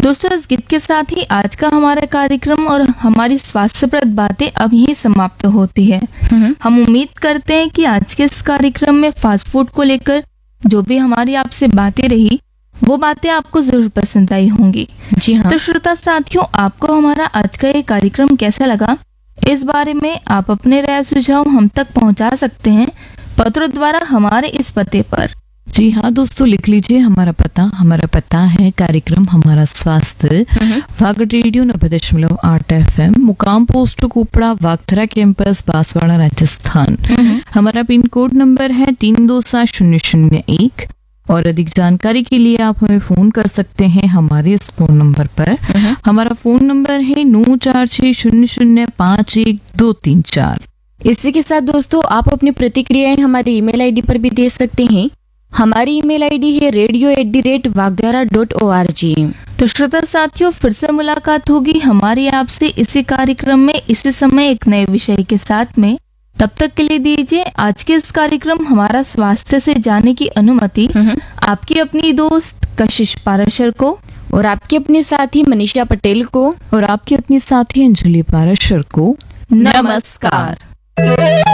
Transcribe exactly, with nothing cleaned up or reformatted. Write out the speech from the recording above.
दोस्तों, इस गीत के साथ ही आज का हमारा कार्यक्रम और हमारी स्वास्थ्यप्रद बातें अब यही समाप्त होती है। हम उम्मीद करते हैं कि आज के इस कार्यक्रम में फास्ट फूड को लेकर जो भी हमारी आपसे बातें रही वो बातें आपको जरूर पसंद आई होंगी। जी हाँ। तो श्रोता साथियों, आपको हमारा आज का ये कार्यक्रम कैसा लगा, इस बारे में आप अपने राय सुझाव हम तक पहुंचा सकते हैं पत्रों द्वारा हमारे इस पते पर। जी हाँ दोस्तों, लिख लीजिए हमारा पता। हमारा पता है कार्यक्रम हमारा स्वास्थ्य, वागड रेडियो नब्बे दशमलव आठ एफ एम, मुकाम पोस्ट कोपड़ा, वागथरा कैंपस, बांसवाड़ा, राजस्थान। हमारा पिन कोड नंबर है तीन दो सात शून्य शून्य एक। और अधिक जानकारी के लिए आप हमें फोन कर सकते हैं हमारे इस फोन नंबर पर। हमारा फोन नंबर है नौ चार छह शून्य शून्य पाँच एक दो तीन चार। इसी के साथ दोस्तों, आप अपनी प्रतिक्रियाएं हमारी ईमेल आईडी पर भी दे सकते हैं। हमारी ईमेल आईडी है radio at the rate वागधारा dot O R G. तो श्रोता साथियों, फिर से मुलाकात होगी हमारी आपसे इसी कार्यक्रम में इसी समय एक नए विषय के साथ में। तब तक के लिए दीजिए आज के इस कार्यक्रम हमारा स्वास्थ्य से जाने की अनुमति आपकी अपनी दोस्त कशिश पाराशर को, और आपके अपने साथी मनीषा पटेल को, और आपकी अपनी साथी अंजलि पाराशर को। नमस्कार।